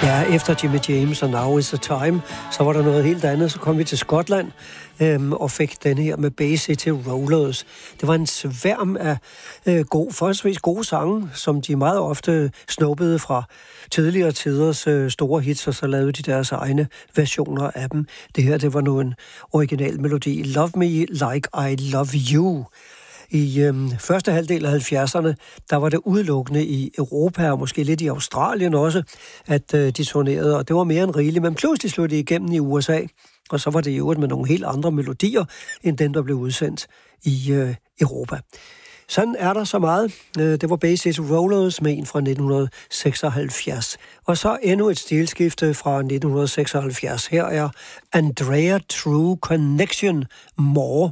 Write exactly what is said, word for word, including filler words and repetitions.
Ja, efter Jimmy James og Now is the Time, så var der noget helt andet. Så kom vi til Skotland øhm, og fik den her med Bay City Rollers. Det var en sværm af øh, god, forholdsvis gode sange, som de meget ofte snuppede fra tidligere tiders øh, store hits, og så lavede de deres egne versioner af dem. Det her, det var nu en original melodi. Love Me Like I Love You. I øhm, første halvdel af halvfjerdserne, der var det udelukkende i Europa, og måske lidt i Australien også, at øh, de turnerede, og det var mere end rigeligt. Men pludselig slog det igennem i U S A, og så var det i øvrigt med nogle helt andre melodier, end den, der blev udsendt i øh, Europa. Sådan er der så meget. Det var Bay City Rollers med en fra nitten seksoghalvfjerds. Og så endnu et stilskifte fra nitten seksoghalvfjerds. Her er Andrea True Connection More.